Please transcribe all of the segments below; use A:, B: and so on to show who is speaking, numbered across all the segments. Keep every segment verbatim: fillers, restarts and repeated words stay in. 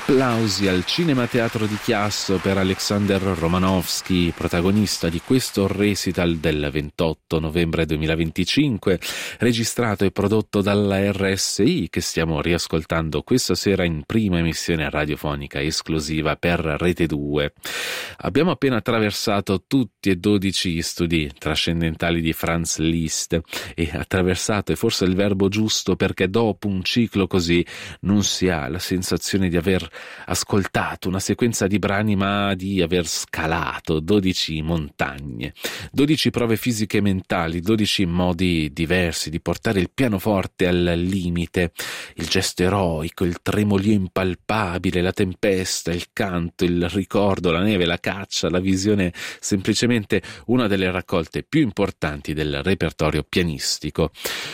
A: Applausi al Cinema Teatro di Chiasso per Alexander Romanovsky, protagonista di questo recital del ventotto novembre duemilaventicinque, registrato e prodotto dalla R S I, che stiamo riascoltando questa sera in prima emissione radiofonica esclusiva per Rete due. Abbiamo appena attraversato tutti e dodici gli studi trascendentali di Franz Liszt, e attraversato è forse il verbo giusto, perché dopo un ciclo così non si ha la sensazione di aver ascoltato una sequenza di brani, ma di aver scalato dodici montagne, dodici prove fisiche e mentali, dodici modi diversi di portare il pianoforte al limite, il gesto eroico, il tremolio impalpabile, la tempesta, il canto, il ricordo, la neve, la caccia, la visione, semplicemente una delle raccolte più importanti del repertorio pianistico.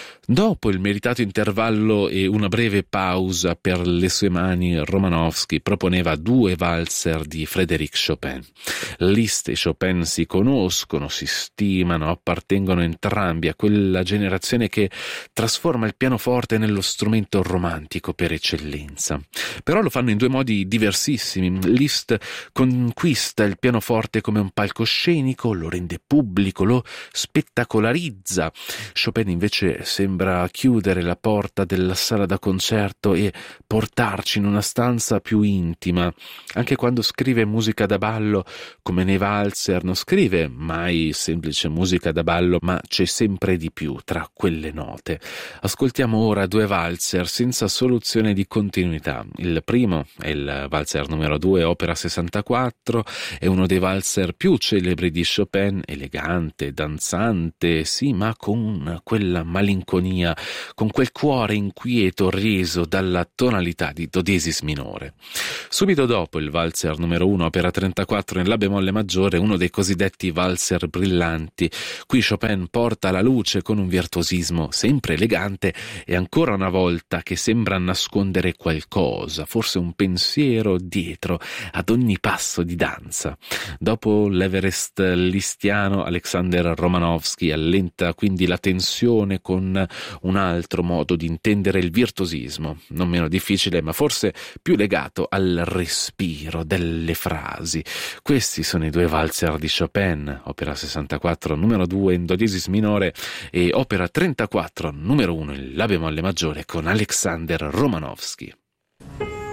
A: Dopo il meritato intervallo e una breve pausa per le sue mani, Romanovsky proponeva due valzer di Frédéric Chopin. Liszt e Chopin si conoscono, si stimano, appartengono entrambi a quella generazione che trasforma il pianoforte nello strumento romantico per eccellenza. Però lo fanno in due modi diversissimi. Liszt conquista il pianoforte come un palcoscenico, lo rende pubblico, lo spettacolarizza. Chopin invece sembra chiudere la porta della sala da concerto e portarci in una stanza più intima. Anche quando scrive musica da ballo, come nei valzer, non scrive mai semplice musica da ballo, ma c'è sempre di più tra quelle note. Ascoltiamo ora due valzer senza soluzione di continuità. Il primo è il valzer numero due, opera sessantaquattro, è uno dei valzer più celebri di Chopin, elegante, danzante, sì, ma con quella malinconia, con quel cuore inquieto reso dalla tonalità di do diesis minore. Subito dopo il valzer numero uno, opera trentaquattro in la bemolle maggiore, uno dei cosiddetti valzer brillanti. Qui Chopin porta alla luce con un virtuosismo sempre elegante e ancora una volta che sembra nascondere qualcosa, forse un pensiero dietro ad ogni passo di danza. Dopo l'Everest listiano, Alexander Romanovsky allenta quindi la tensione con un altro modo di intendere il virtuosismo, non meno difficile ma forse più legato al respiro delle frasi. Questi sono i due valzer di Chopin, opera sessantaquattro numero due in do diesis minore e opera trentaquattro numero uno in la bemolle maggiore con Alexander Romanovsky.